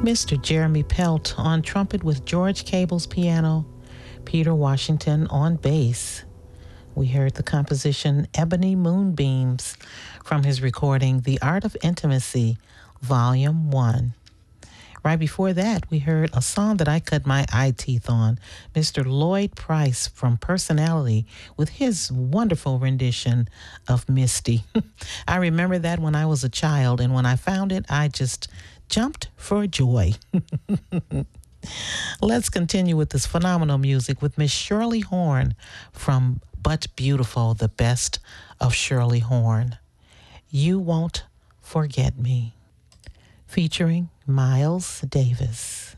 Mr. Jeremy Pelt on trumpet with George Cable's piano, Peter Washington on bass. We heard the composition Ebony Moonbeams from his recording The Art of Intimacy, Volume 1. Right before that, we heard a song that I cut my eye teeth on, Mr. Lloyd Price from Personality with his wonderful rendition of Misty. I remember that when I was a child, and when I found it, I just jumped for joy. Let's continue with this phenomenal music with Miss Shirley Horn from But Beautiful, the best of Shirley Horn. You Won't Forget Me, featuring Miles Davis.